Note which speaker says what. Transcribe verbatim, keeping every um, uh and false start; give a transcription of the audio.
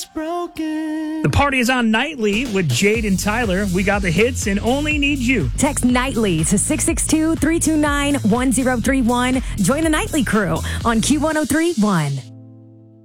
Speaker 1: is broken.
Speaker 2: The party is on Nightly with Jade and Tyler. We got the hits and only need you.
Speaker 3: Text Nightly to six six two, three two nine, one zero three one. Join the Nightly crew on Q one oh three point one.